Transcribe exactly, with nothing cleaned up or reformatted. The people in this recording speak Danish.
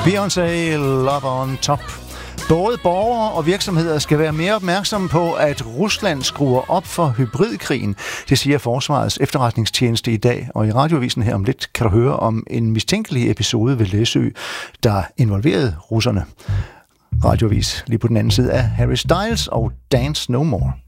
Beyoncé, Love on Top. Både borgere og virksomheder skal være mere opmærksomme på, at Rusland skruer op for hybridkrigen. Det siger Forsvarets efterretningstjeneste i dag, og i Radioavisen her om lidt kan du høre om en mistænkelig episode ved Læsø, der involverede russerne. Radioavis lige på den anden side af Harry Styles og Dance No More.